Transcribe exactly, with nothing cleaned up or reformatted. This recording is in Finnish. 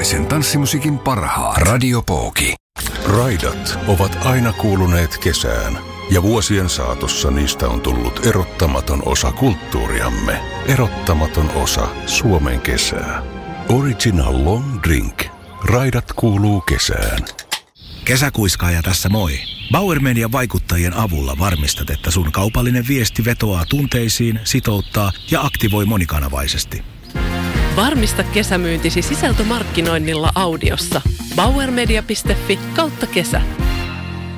Suomalaisen tanssimusiikin parhaat. Radio Pooki. Raidat ovat aina kuuluneet kesään, ja vuosien saatossa niistä on tullut erottamaton osa kulttuuriamme. Erottamaton osa Suomen kesää. Original Long Drink. Raidat kuuluu kesään. Kesäkuiskaaja tässä moi. Bauer Median vaikuttajien avulla varmistat, että sun kaupallinen viesti vetoaa tunteisiin, sitouttaa ja aktivoi monikanavaisesti. Varmista kesämyyntisi sisältömarkkinoinnilla audiossa. bauermedia piste fi kautta kesä.